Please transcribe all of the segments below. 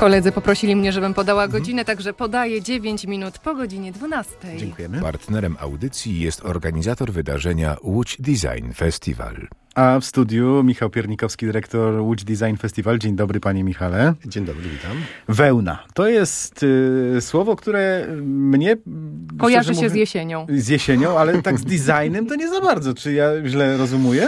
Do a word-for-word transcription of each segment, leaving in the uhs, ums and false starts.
Koledzy poprosili mnie, żebym podała godzinę, także podaję dziewięć minut po godzinie dwunastej. Dziękujemy. Partnerem audycji jest organizator wydarzenia Łódź Design Festival. A w studiu Michał Piernikowski, dyrektor Łódź Design Festival. Dzień dobry, panie Michale. Dzień dobry, witam. Wełna. To jest y, słowo, które mnie... Kojarzy się mówiąc, z jesienią. Z jesienią, ale tak z designem to nie za bardzo. Czy ja źle rozumuję?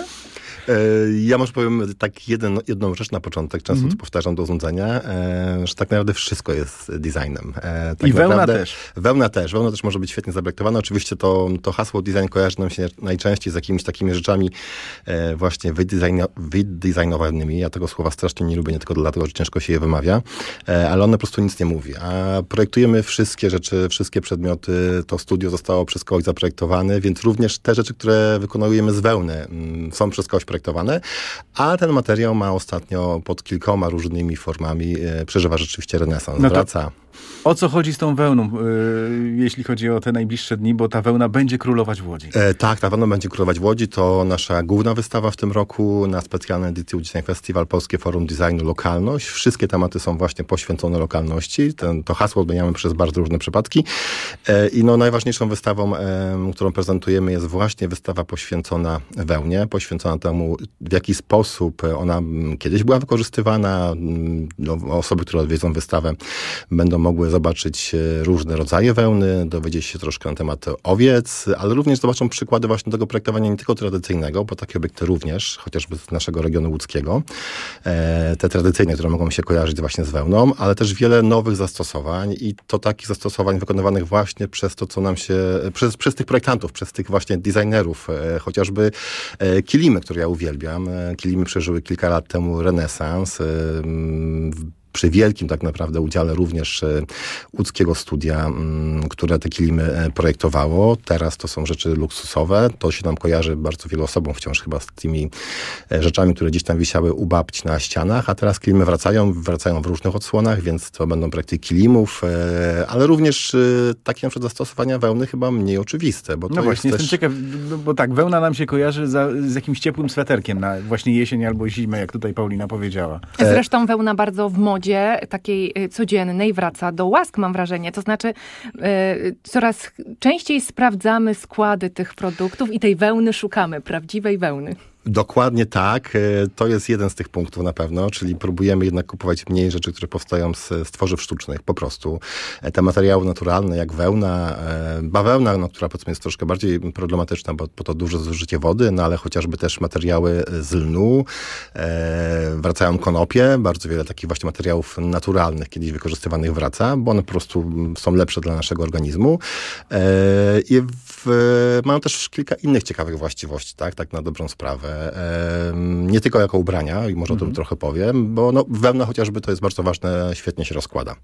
Ja może powiem tak jeden, jedną rzecz na początek. Często mm-hmm. to powtarzam do znudzenia, e, że tak naprawdę wszystko jest designem. E, tak I wełna naprawdę, też. Wełna też. Wełna też może być świetnie zaprojektowana. Oczywiście to, to hasło design kojarzy nam się najczęściej z jakimiś takimi rzeczami e, właśnie wydizajno, wydizajnowanymi. Ja tego słowa strasznie nie lubię, nie tylko dlatego, że ciężko się je wymawia, e, ale one po prostu nic nie mówi. A projektujemy wszystkie rzeczy, wszystkie przedmioty. To studio zostało przez kogoś zaprojektowane, więc również te rzeczy, które wykonujemy z wełny, m, są przez kogoś projektowane, a ten materiał ma ostatnio pod kilkoma różnymi formami, e, przeżywa rzeczywiście renesans, no to wraca. O co chodzi z tą wełną, yy, jeśli chodzi o te najbliższe dni, bo ta wełna będzie królować w Łodzi? E, tak, ta wełna będzie królować w Łodzi. To nasza główna wystawa w tym roku na specjalnej edycji Łódź Design Festival, Polskie Forum Designu Lokalność. Wszystkie tematy są właśnie poświęcone lokalności. Ten, to hasło odmieniamy przez bardzo różne przypadki. E, I no, najważniejszą wystawą, e, którą prezentujemy, jest właśnie wystawa poświęcona wełnie, poświęcona temu, w jaki sposób ona kiedyś była wykorzystywana. No, osoby, które odwiedzą wystawę, będą mogły zobaczyć różne rodzaje wełny, dowiedzieć się troszkę na temat owiec, ale również zobaczą przykłady właśnie tego projektowania nie tylko tradycyjnego, bo takie obiekty również, chociażby z naszego regionu łódzkiego, e, te tradycyjne, które mogą się kojarzyć właśnie z wełną, ale też wiele nowych zastosowań i to takich zastosowań wykonywanych właśnie przez to, co nam się, przez, przez tych projektantów, przez tych właśnie designerów, e, chociażby e, kilimy, które ja uwielbiam. E, kilimy przeżyły kilka lat temu renesans, e, przy wielkim tak naprawdę udziale również e, łódzkiego studia, m, które te kilimy e, projektowało. Teraz to są rzeczy luksusowe. To się nam kojarzy bardzo wielu osobom wciąż chyba z tymi e, rzeczami, które gdzieś tam wisiały u babci na ścianach, a teraz kilimy wracają, wracają w różnych odsłonach, więc to będą projekty kilimów, e, ale również e, takie na przykład zastosowania wełny chyba mniej oczywiste. Bo to no właśnie, jest jestem też... ciekaw, bo, bo tak, wełna nam się kojarzy za, z jakimś ciepłym sweterkiem na właśnie jesień albo zimę, jak tutaj Paulina powiedziała. Zresztą wełna bardzo w modzie takiej codziennej wraca do łask, mam wrażenie. To znaczy y, coraz częściej sprawdzamy składy tych produktów i tej wełny szukamy, prawdziwej wełny. Dokładnie tak. To jest jeden z tych punktów na pewno, czyli próbujemy jednak kupować mniej rzeczy, które powstają z, z tworzyw sztucznych, po prostu. Te materiały naturalne, jak wełna, bawełna, no, która powiedzmy jest troszkę bardziej problematyczna, bo, bo to duże zużycie wody, no ale chociażby też materiały z lnu, e, wracają konopie, bardzo wiele takich właśnie materiałów naturalnych, kiedyś wykorzystywanych wraca, bo one po prostu są lepsze dla naszego organizmu. E, I w, mają też kilka innych ciekawych właściwości, tak, tak na dobrą sprawę. Nie tylko jako ubrania, i może o tym mm-hmm. trochę powiem, bo no, wełna chociażby to jest bardzo ważne, świetnie się rozkłada.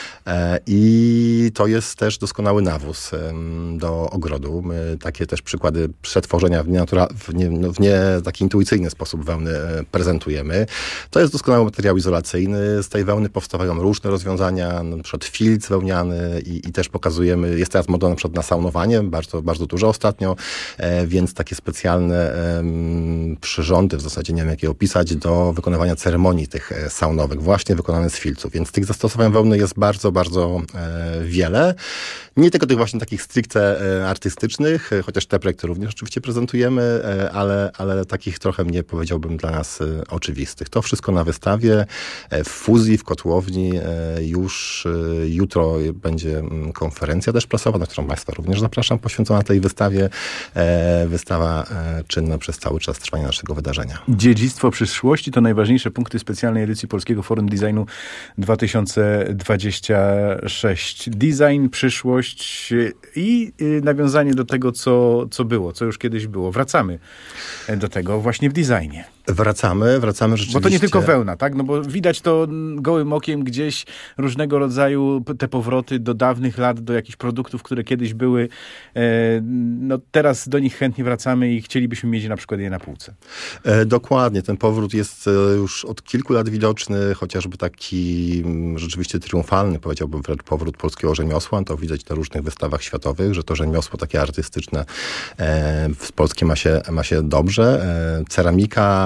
I to jest też doskonały nawóz do ogrodu. My takie też przykłady przetworzenia w nie, natura- w nie, no, w nie taki intuicyjny sposób wełny prezentujemy. To jest doskonały materiał izolacyjny. Z tej wełny powstawają różne rozwiązania, na przykład filc wełniany i, i też pokazujemy, jest teraz moda na przykład na saunowanie, bardzo, bardzo dużo ostatnio, więc takie specjalne przyrządy, w zasadzie nie wiem jak je opisać, do wykonywania ceremonii tych saunowych, właśnie wykonane z filców. Więc tych zastosowań wełny jest bardzo, bardzo e, wiele. Nie tylko tych właśnie takich stricte e, artystycznych, e, chociaż te projekty również oczywiście prezentujemy, e, ale, ale takich trochę mniej, powiedziałbym, dla nas e, oczywistych. To wszystko na wystawie e, w Fuzji, w Kotłowni. E, już e, jutro będzie m, konferencja też prasowa, na którą Państwa również zapraszam, poświęcona tej wystawie. E, wystawa e, czynna przez cały czas trwania naszego wydarzenia. Dziedzictwo przyszłości to najważniejsze punkty specjalnej edycji Polskiego Forum Designu dwa tysiące dwudziesty szósty. Design, przyszłość i nawiązanie do tego, co, co było, co już kiedyś było. Wracamy do tego właśnie w designie. Wracamy, wracamy rzeczywiście. Bo to nie tylko wełna, tak? No bo widać to gołym okiem gdzieś różnego rodzaju te powroty do dawnych lat, do jakichś produktów, które kiedyś były. No teraz do nich chętnie wracamy i chcielibyśmy mieć na przykład je na półce. E, dokładnie. Ten powrót jest już od kilku lat widoczny, chociażby taki rzeczywiście triumfalny, powiedziałbym wręcz powrót polskiego rzemiosła. To widać na różnych wystawach światowych, że to rzemiosło takie artystyczne e, w Polskie ma się, ma się dobrze. E, ceramika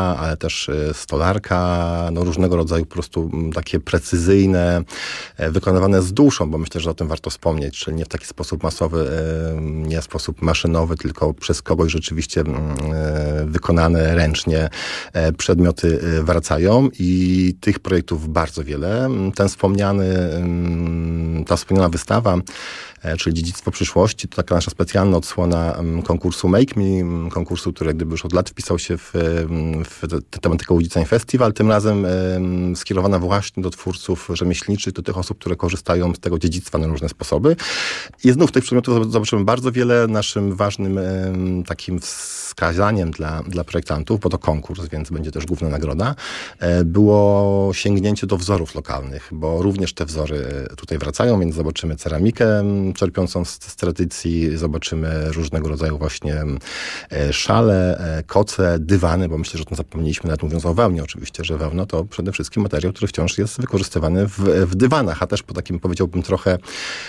ale też stolarka, no różnego rodzaju po prostu takie precyzyjne, wykonywane z duszą, bo myślę, że o tym warto wspomnieć, czyli nie w taki sposób masowy, nie w sposób maszynowy, tylko przez kogoś rzeczywiście wykonane ręcznie przedmioty wracają i tych projektów bardzo wiele. Ten wspomniany, ta wspomniana wystawa, czyli Dziedzictwo przyszłości, to taka nasza specjalna odsłona konkursu Make Me, konkursu, który gdyby już od lat wpisał się w, w tematykę Łódź Design Festival, tym razem skierowana właśnie do twórców rzemieślniczych, do tych osób, które korzystają z tego dziedzictwa na różne sposoby. I znów tych przedmiotów zobaczymy bardzo wiele. Naszym ważnym takim wskazaniem dla, dla projektantów, bo to konkurs, więc będzie też główna nagroda, było sięgnięcie do wzorów lokalnych, bo również te wzory tutaj wracają, więc zobaczymy ceramikę czerpiącą z, z tradycji, zobaczymy różnego rodzaju właśnie szale, koce, dywany, bo myślę, że o tym zapomnieliśmy, nawet mówiąc o wełnie oczywiście, że wełna to przede wszystkim materiał, który wciąż jest wykorzystywany w, w dywanach, a też po takim, powiedziałbym, trochę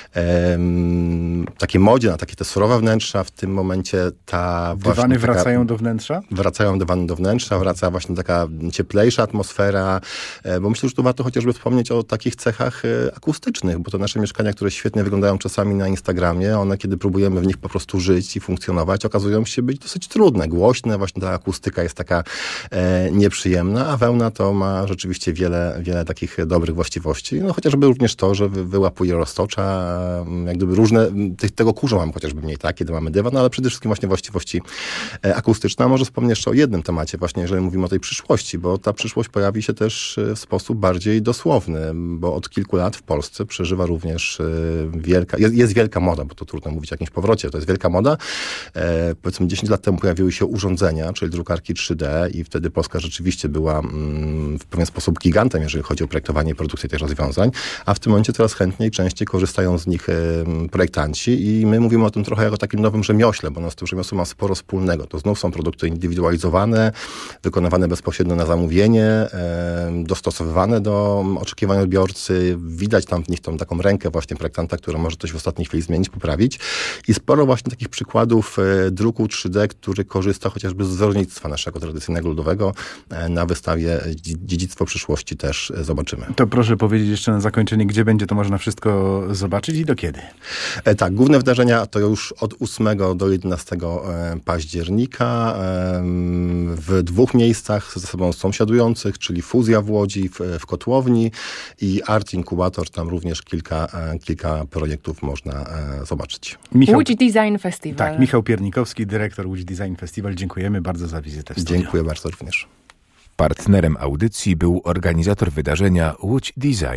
em, takiej modzie na takie te surowe wnętrza, w tym momencie ta Dywany taka, wracają do wnętrza? Wracają dywany do wnętrza, wraca właśnie taka cieplejsza atmosfera, bo myślę, że tu warto chociażby wspomnieć o takich cechach akustycznych, bo to nasze mieszkania, które świetnie wyglądają czasami na Instagramie, one kiedy próbujemy w nich po prostu żyć i funkcjonować, okazują się być dosyć trudne, głośne, właśnie ta akustyka jest taka e, nieprzyjemna, a wełna to ma rzeczywiście wiele, wiele takich dobrych właściwości, no chociażby również to, że wy, wyłapuje roztocza, jak gdyby różne, tych, tego kurzu mamy chociażby mniej, tak, kiedy mamy dywan, ale przede wszystkim właśnie właściwości e, akustyczne. A może wspomnę jeszcze o jednym temacie właśnie, jeżeli mówimy o tej przyszłości, bo ta przyszłość pojawi się też w sposób bardziej dosłowny, bo od kilku lat w Polsce przeżywa również wielka, jest, jest wielka moda, bo to trudno mówić o jakimś powrocie, to jest wielka moda. E, powiedzmy dziesięć lat temu pojawiły się urządzenia, czyli drukarki trzy D i wtedy Polska rzeczywiście była mm, w pewien sposób gigantem, jeżeli chodzi o projektowanie i produkcję tych rozwiązań, a w tym momencie coraz chętniej, częściej korzystają z nich e, projektanci i my mówimy o tym trochę jako takim nowym rzemiośle, bo nas to rzemiosło ma sporo wspólnego. To znów są produkty indywidualizowane, wykonywane bezpośrednio na zamówienie, e, dostosowywane do oczekiwań odbiorcy. Widać tam w nich tą taką rękę właśnie projektanta, która może coś w ostatniej chwili zmienić, poprawić. I sporo właśnie takich przykładów e, druku trzy D, który korzysta chociażby z wzornictwa naszego tradycyjnego ludowego. E, na wystawie Dziedzictwo przyszłości też e, zobaczymy. To proszę powiedzieć jeszcze na zakończenie, gdzie będzie to można wszystko zobaczyć i do kiedy? E, tak, główne wydarzenia to już od ósmego do jedenastego października e, w dwóch miejscach ze sobą sąsiadujących, czyli Fuzja w Łodzi, w, w Kotłowni i Art Incubator, tam również kilka, e, kilka projektów można e, zobaczyć. Michał, Łódź Design Festival. Tak, Michał Piernikowski, dyrektor Łódź Design Festival. Dziękujemy bardzo za wizytę w studiu. Dziękuję bardzo również. Partnerem audycji był organizator wydarzenia Łódź Design.